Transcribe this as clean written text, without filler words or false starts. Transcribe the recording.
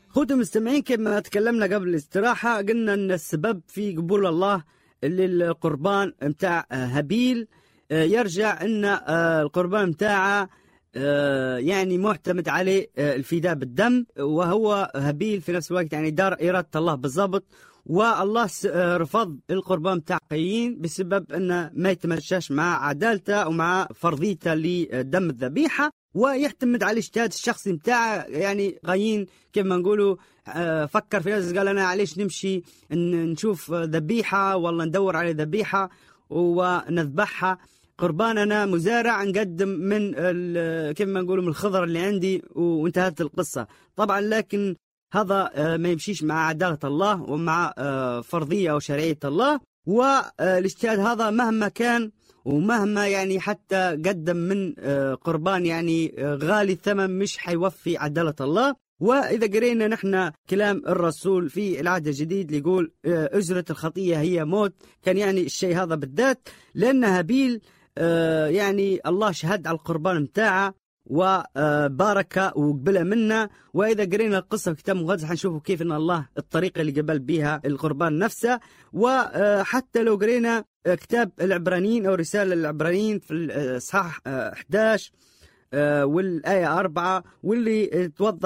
خوتي المستمعين، كما تكلمنا قبل الاستراحة قلنا أن السبب في قبول الله للقربان متاع هابيل يرجع أن القربان متاعه يعني معتمد عليه الفداء بالدم، وهو هابيل في نفس الوقت يعني دار إرادة الله بالضبط. والله رفض القربان متاع قايين بسبب أنه ما يتمشاش مع عدالته ومع فرضيته لدم الذبيحة، ويعتمد على الاجتهاد الشخصي متاعه. يعني قايين كما نقولوا فكر في نفسه، قال أنا علاش نمشي نشوف ذبيحة والله ندور على ذبيحة ونذبحها، قربان أنا مزارع نقدم من كما نقولوا من الخضر اللي عندي، وانتهت القصة طبعا. لكن هذا ما يمشيش مع عدالة الله ومع فرضية أو شرعية الله. والاجتهاد هذا مهما كان ومهما يعني حتى قدم من قربان يعني غالي الثمن مش حيوفي عدالة الله. وإذا قرينا نحن كلام الرسول في العهد الجديد اللي يقول أجرة الخطية هي موت، كان يعني الشيء هذا بالذات لأن هابيل يعني الله شهد على القربان متاعه وبارك وقبل منا. وإذا قرينا القصة في كتاب المقدس حنشوفوا كيف أن الله الطريقة اللي قبل بها القربان نفسه. وحتى لو قرينا كتاب العبرانيين أو رسالة العبرانيين في الإصحاح 11 والآية 4 واللي توضح